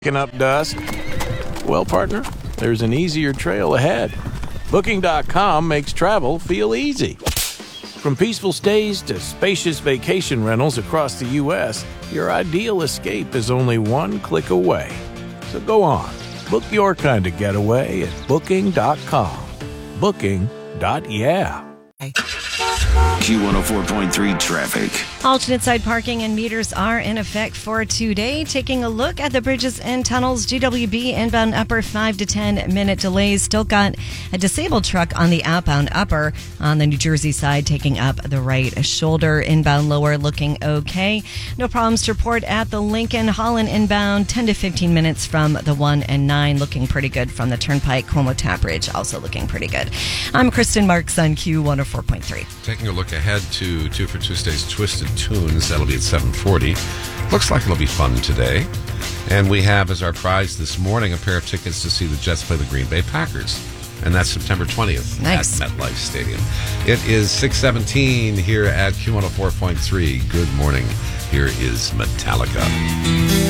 Picking up dust? Well, partner, there's an easier trail ahead. Booking.com makes travel feel easy. From peaceful stays to spacious vacation rentals across the U.S., your ideal escape is only one click away. So go on, book your kind of getaway at Booking.com. Booking.yeah. Q104.3 traffic. Alternate side parking and meters are in effect for today. Taking a look at the bridges and tunnels, GWB inbound upper 5 to 10 minute delays. Still got a disabled truck on the outbound upper on the New Jersey side, taking up the right shoulder. Inbound lower looking okay. No problems to report at the Lincoln Holland inbound 10 to 15 minutes from the 1 and 9, looking pretty good from the Turnpike. Como Tap Bridge also looking pretty good. I'm Kristen Marks on Q104.3. Taking a look ahead to 2 for Tuesday's Twisted Tunes. That'll be at 7:40. Looks like it'll be fun today. And we have as our prize this morning a pair of tickets to see the Jets play the Green Bay Packers. And that's September 20th Nice. at MetLife Stadium. It is 6:17 here at Q104.3. Good morning. Here is Metallica.